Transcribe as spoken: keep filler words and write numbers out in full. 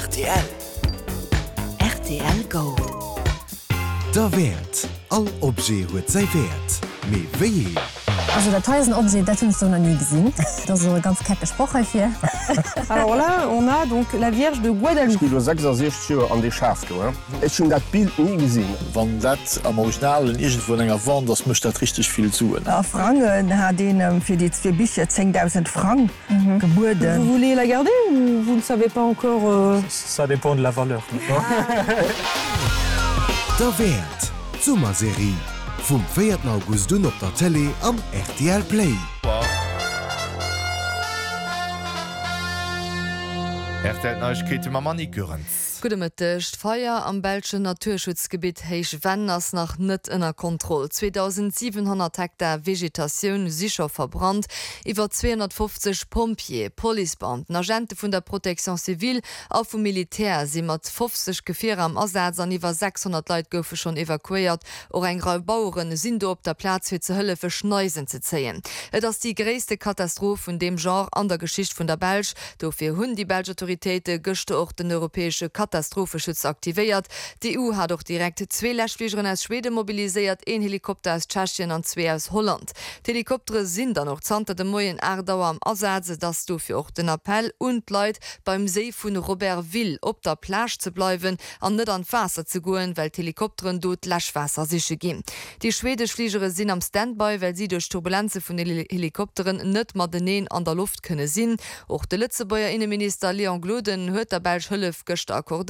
R T L R T L Go. Der Wert. All Obje huet sei Wert. Me wéi? Also der teuersten Objet, das hast du noch nie gesehen. Das ist ein ganz kecker Spruch hier. Alors là, on a donc la Vierge de Guadalupe. Die sechsundsechzig Jahre an die Schaft. Ich habe das Bild nie gesehen. Wenn das am Original irgendwo in einer Wand, das möchte das richtig viel tun. Ja, Franken hat den ähm, für die zwei Bücher zehntausend Franken mhm. geboten. Vous voulez la garder ou vous ne savez pas encore euh... Ça dépend de la valeur. Der Wert. Sommerserie. Vom vierten August op der Tele am R T L Play. R T L Neuigkeiten ma Manni Görenz. Gudemëttecht Feier am Belschen Naturschutzgebiet héich Wenners nach net ënner Kontroll. zweitausendsiebenhundert Hektar Vegetationun sicher verbrannt, iwwer zweihundertfünfzig Pompier, Polizeibanden, Agente vun der Protection Civil a vum Militär si mat fünfzig Gefäer am Ersatz an iwwer sechshundert Leiit goufe schon evakuiert or eng Grau Bauuren sind op der Platz fir ze hëlle fir Schneisen ze zeien. Et ass die gréste Katastrophe vun dem Genre an der Geschicht vun der Belsch, do fir hunn die Belge Autoritéite gëchte och den europäesche Katastrophenschutz aktiviert. Die E U hat auch direkt zwei Lächfliegerinnen aus Schweden mobilisiert, ein Helikopter aus Tschechien und zwei aus Holland. Die Helikopter sind dann noch zanter de Moien Erdauer am Ersatz, dass du für auch den Appell und Leute beim See von Robertville op der Plage zu bleiben und nicht an Wasser zu gehen, weil die Helikopteren dort Lashwasser sicher gehen. Die schwedischen Flieger sind am Standby, weil sie durch Turbulenzen von den Helikopteren nicht mehr den an der Luft können sind. Auch der Lützebauer Innenminister Leon Gloden hört der Belsch Hülf gestern